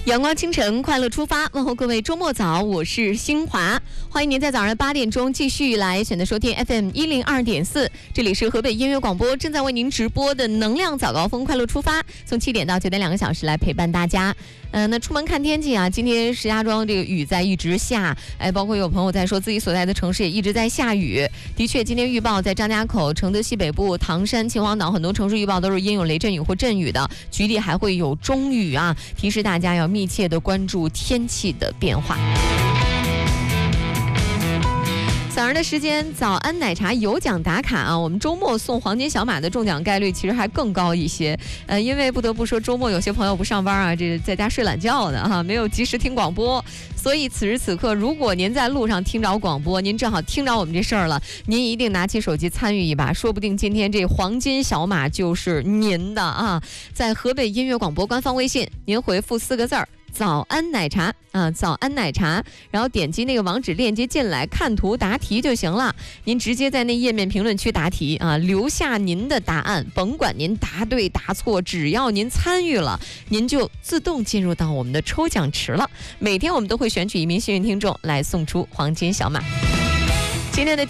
阳光清晨，快乐出发，问候各位周末早，我是新华，欢迎您在早上8点钟继续来选择收听 FM102.4，这里是河北音乐广播正在为您直播的能量早高峰快乐出发，从7点到9点2个小时来陪伴大家。那出门看天气啊，今天石家庄这个雨在一直下，包括有朋友在说自己所在的城市也一直在下雨。的确，今天预报在张家口、承德西北部、唐山、秦皇岛很多城市预报都是阴有雷阵雨或阵雨的，局地还会有中雨啊，提示大家要密切的关注天气的变化。早上的时间，早安奶茶有奖打卡啊！我们周末送黄金小马的中奖概率其实还更高一些。因为不得不说，周末有些朋友不上班啊，这在家睡懒觉的哈，没有及时听广播。所以此时此刻，如果您在路上听着广播，您正好听着我们这事儿了，您一定拿起手机参与一把，说不定今天这黄金小马就是您的啊！在河北音乐广播官方微信，您回复4个字儿。早安奶茶啊，早安奶茶，然后点击那个网址链接进来，看图答题就行了。您直接在那页面评论区答题啊，留下您的答案，甭管您答对答错，只要您参与了，您就自动进入到我们的抽奖池了。每天我们都会选取1名幸运听众来送出黄金小马。今天的